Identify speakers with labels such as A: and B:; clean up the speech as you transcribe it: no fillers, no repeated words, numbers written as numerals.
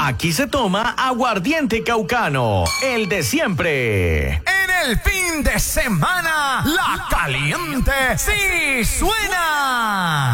A: Aquí se toma aguardiente caucano, el de siempre.
B: En el fin de semana, la caliente sí suena.